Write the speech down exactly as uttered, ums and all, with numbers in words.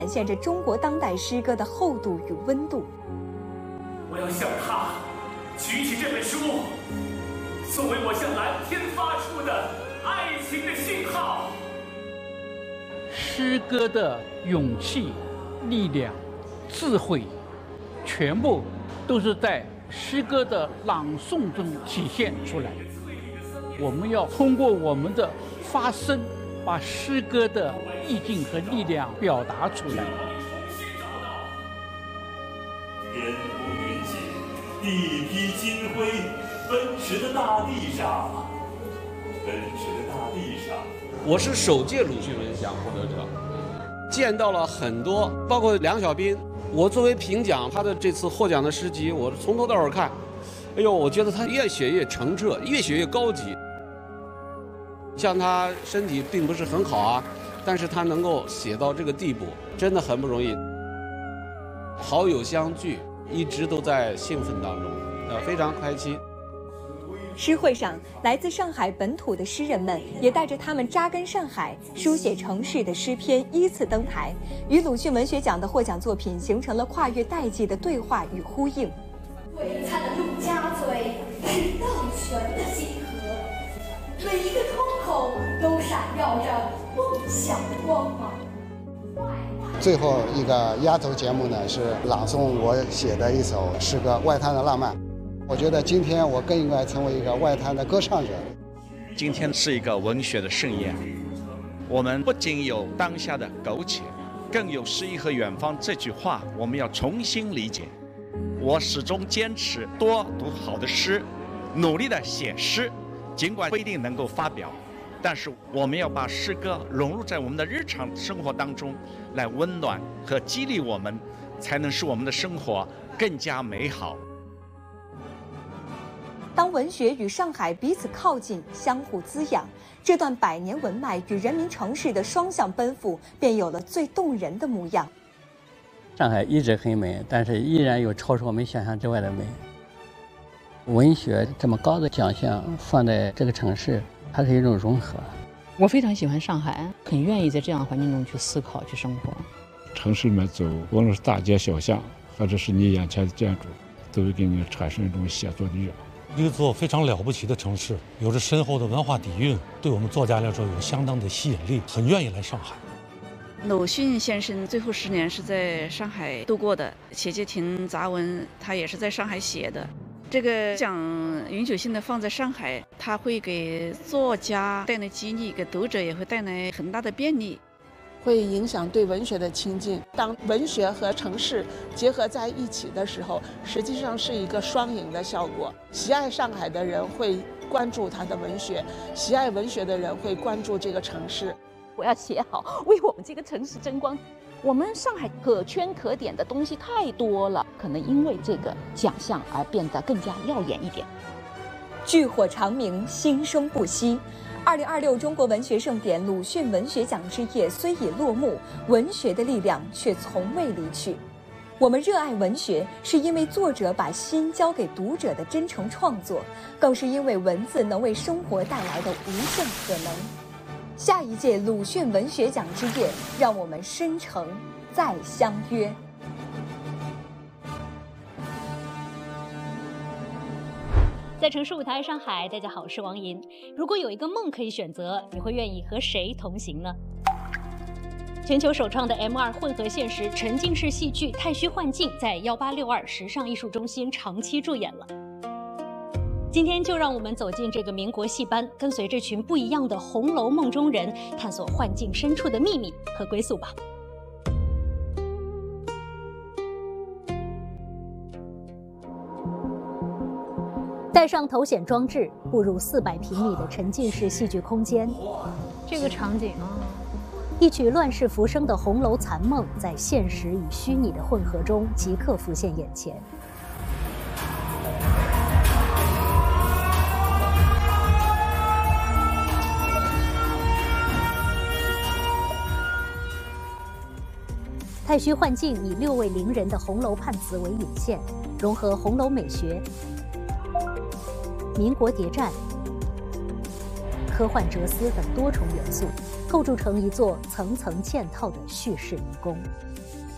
展现着中国当代诗歌的厚度与温度。 我要向他举起这本书，作为我向蓝天发出的爱情的信号。 诗歌的勇气、力量、智慧，全部都是在诗歌的朗诵中体现出来。我们要通过我们的发声，把诗歌的意境和力量表达出来。 天不云锦，地披金辉，奔驰的大地上，奔驰的大地上。 我是首届鲁迅文奖获得者，见到了很多，包括梁小斌。我作为评奖，他的这次获奖的诗集，我从头到尾看，哎呦，我觉得他越写越澄澈，越写越高级。像他身体并不是很好啊，但是他能够写到这个地步，真的很不容易。好友相聚，一直都在兴奋当中，呃，非常开心。 诗会上，来自上海本土的诗人们也带着他们扎根上海、书写城市的诗篇依次登台，与鲁迅文学奖的获奖作品形成了跨越代际的对话与呼应。 璀璨的陆家嘴是荡泉的星河，每一个窗口都闪耀着梦想的光芒。 最后一个压轴节目呢，是朗诵我写的一首诗歌《外滩的浪漫》。我觉得今天我更应该成为一个外滩的歌唱者。 今天是一个文学的盛宴，我们不仅有当下的苟且，更有诗意和远方这句话，我们要重新理解。我始终坚持多读好的诗，努力的写诗，尽管不一定能够发表，但是我们要把诗歌融入在我们的日常生活当中，来温暖和激励我们，才能使我们的生活更加美好。 当文学与上海彼此靠近，相互滋养，这段百年文脉与人民城市的双向奔赴，便有了最动人的模样。 上海一直很美，但是依然有超出我们想象之外的美。文学这么高的奖项放在这个城市，它是一种融合。 我非常喜欢上海，很愿意在这样的环境中去思考、去生活。 城市里面走，无论是大街小巷，或者是你眼前的建筑，都会给你产生一种写作力。 一座非常了不起的城市，有着深厚的文化底蕴，对我们作家来说有相当的吸引力，很愿意来上海。 鲁迅先生最后十年是在上海度过的，《且介亭杂文》他也是在上海写的。这个奖永久性的放在上海，它会给作家带来激励，给读者也会带来很大的便利。 会影响对文学的亲近。当文学和城市结合在一起的时候，实际上是一个双赢的效果。喜爱上海的人会关注它的文学，喜爱文学的人会关注这个城市。 我要写好，为我们这个城市争光。我们上海可圈可点的东西太多了，可能因为这个奖项而变得更加耀眼一点。 炬火长明，新生不息。二零二六中国文学盛典鲁迅文学奖之夜虽已落幕，文学的力量却从未离去。我们热爱文学，是因为作者把心交给读者的真诚创作，更是因为文字能为生活带来的无限可能。下一届鲁迅文学奖之夜，让我们深诚再相约。 在城市舞台上海，大家好，我是王莹。如果有一个梦可以选择，你会愿意和谁同行呢？全球首创的 M 二 混合现实沉浸式戏剧《太虚幻境》在一八六二时尚艺术中心长期驻演了。今天就让我们走进这个民国戏班，跟随这群不一样的《红楼梦》中人，探索幻境深处的秘密和归宿吧。带上头显装置，步入四百平米的沉浸式戏剧空间。 这个场景啊， 一曲乱世浮生的红楼残梦，在现实与虚拟的混合中即刻浮现眼前。太虚幻境以六位伶人的红楼判词为引线，融合红楼美学、民国谍战、科幻哲思等多重元素， 构筑成一座层层嵌套的叙事迷宫。